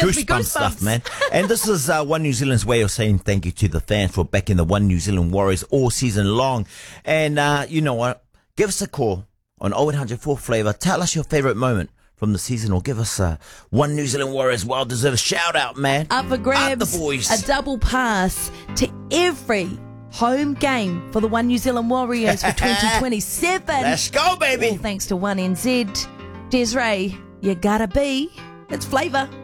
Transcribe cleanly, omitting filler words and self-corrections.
Gives me goosebumps stuff, man. And this is One New Zealand's way of saying thank you to the fans for backing the One New Zealand Warriors all season long. And you know what? Give us a call on 0800 4 Flavour. Tell us your favourite moment from the season, or give us One New Zealand Warriors well-deserved shout-out, man. Up for grabs, Up the boys. a double pass to every home game for the One New Zealand Warriors for 2027. Let's go, baby. All thanks to 1NZ. Desiree, you gotta be. It's Flavour.